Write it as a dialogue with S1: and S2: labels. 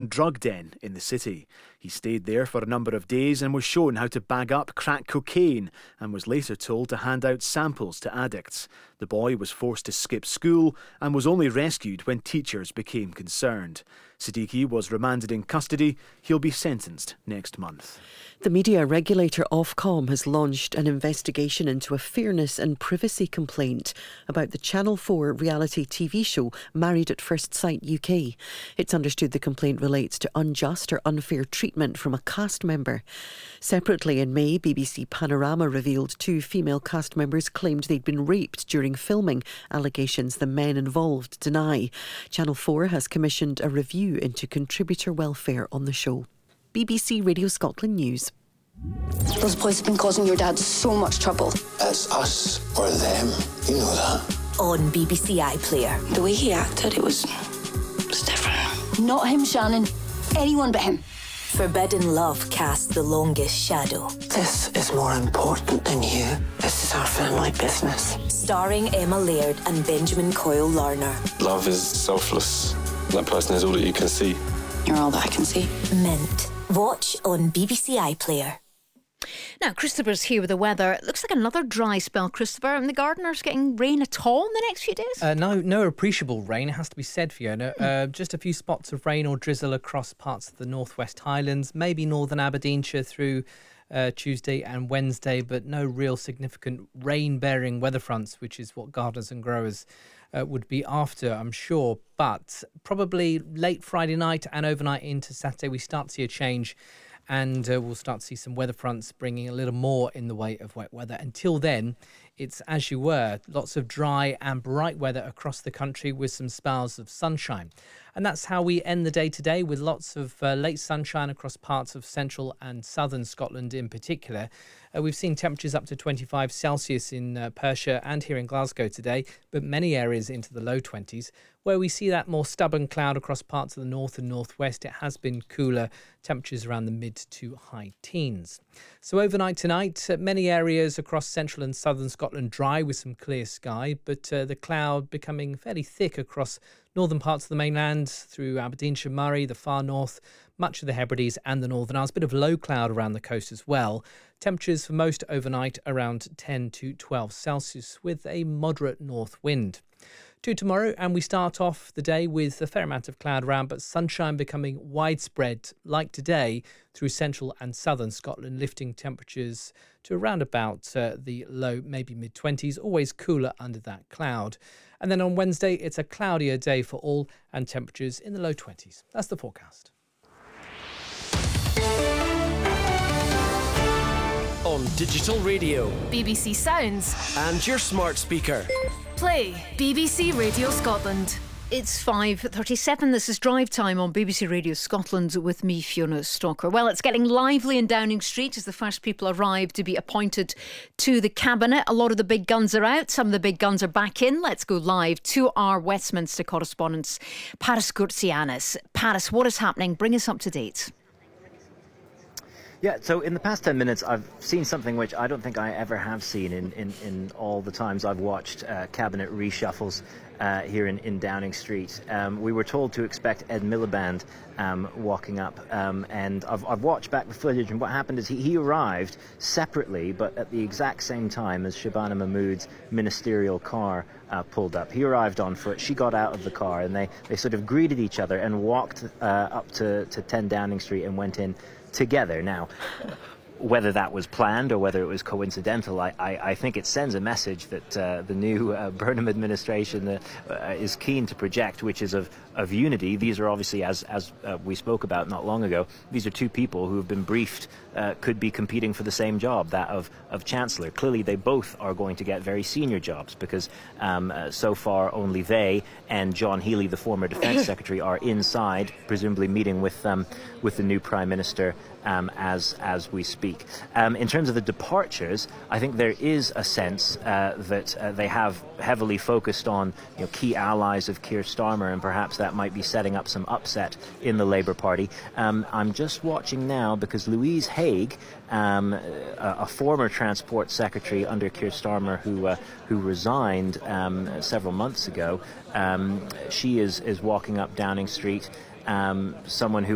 S1: drug den in the city. He stayed there for a number of days and was shown how to bag up crack cocaine and was later told to hand out samples to addicts. The boy was forced to skip school and was only rescued when teachers became concerned. Siddiqui was remanded in custody. He'll be sentenced next month.
S2: The media regulator Ofcom has launched an investigation into a fairness and privacy complaint about the Channel 4 reality TV show Married at First Sight UK. It's understood the complaint relates to unjust or unfair treatment from a cast member. Separately, in May, BBC Panorama revealed 2 female cast members claimed they'd been raped during filming, allegations the men involved deny. Channel 4 has commissioned a review into contributor welfare on the show. BBC Radio Scotland News.
S3: Those boys have been causing your dad so much trouble.
S4: It's us or them, you know that.
S5: On BBC iPlayer.
S3: The way he acted, it was different. Not him, Shannon. Anyone but him.
S5: Forbidden Love casts the longest shadow.
S4: This is more important than you. This is our family business.
S5: Starring Emma Laird and Benjamin Coyle Larner.
S6: Love is selfless. That person is all that you can see.
S3: You're all that I can see.
S5: Mint. Watch on BBC iPlayer.
S7: Now, Christopher's here with the weather. It looks like another dry spell, Christopher. And the gardeners getting rain at all in the next few days?
S8: No appreciable rain, it has to be said, Fiona. Just a few spots of rain or drizzle across parts of the Northwest Highlands, maybe northern Aberdeenshire through Tuesday and Wednesday, but no real significant rain-bearing weather fronts, which is what gardeners and growers would be after, I'm sure. But probably late Friday night and overnight into Saturday, we start to see a change, and we'll start to see some weather fronts bringing a little more in the way of wet weather. Until then, it's as you were, lots of dry and bright weather across the country with some spells of sunshine. And that's how we end the day today, with lots of late sunshine across parts of central and southern Scotland in particular. We've seen temperatures up to 25 Celsius in Perthshire and here in Glasgow today, but many areas into the low 20s. Where we see that more stubborn cloud across parts of the north and northwest, it has been cooler, temperatures around the mid to high teens. So overnight tonight, many areas across central and southern Scotland dry with some clear sky, but the cloud becoming fairly thick across northern parts of the mainland through Aberdeenshire, Moray, the far north, much of the Hebrides and the Northern Isles. A bit of low cloud around the coast as well. Temperatures for most overnight around 10 to 12 Celsius with a moderate north wind. To tomorrow, and we start off the day with a fair amount of cloud around, but sunshine becoming widespread like today through central and southern Scotland, lifting temperatures to around about the low, maybe mid-20s, always cooler under that cloud. And then on Wednesday, it's a cloudier day for all and temperatures in the low 20s. That's the forecast.
S9: On digital radio,
S10: BBC Sounds,
S9: and your smart speaker.
S10: Play BBC Radio Scotland.
S7: It's 5:37. This is Drive Time on BBC Radio Scotland with me, Fiona Stalker. Well, it's getting lively in Downing Street as the first people arrive to be appointed to the Cabinet. A lot of the big guns are out. Some of the big guns are back in. Let's go live to our Westminster correspondent, Paris Gourtsianis. Paris, what is happening? Bring us up to date.
S11: Yeah, so in the past 10 minutes, I've seen something which I don't think I ever have seen in all the times I've watched cabinet reshuffles here in Downing Street. We were told to expect Ed Miliband walking up, and I've watched back the footage, and what happened is he arrived separately, but at the exact same time as Shabana Mahmood's ministerial car pulled up. He arrived on foot, she got out of the car, and they sort of greeted each other and walked up to 10 Downing Street and went in together. Now, whether that was planned or whether it was coincidental, I think it sends a message that the new Burnham administration is keen to project, which is of unity. These are obviously, as we spoke about not long ago, these are two people who have been briefed could be competing for the same job, that of Chancellor. Clearly, they both are going to get very senior jobs because so far only they and John Healey, the former Defence Secretary, are inside, presumably meeting with the new Prime Minister as we speak. In terms of the departures, I think there is a sense that they have heavily focused on key allies of Keir Starmer, and perhaps that might be setting up some upset in the Labour Party. I'm just watching now because Louise Haigh, a former Transport Secretary under Keir Starmer who resigned several months ago, she is walking up Downing Street. Someone who